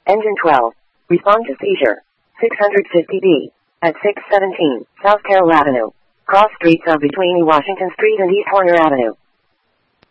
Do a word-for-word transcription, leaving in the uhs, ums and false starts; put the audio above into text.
Engine twelve. Respond to seizure. six fifty B. At six seventeen South Carroll Avenue. Cross streets of between Washington Street and East Horner Avenue.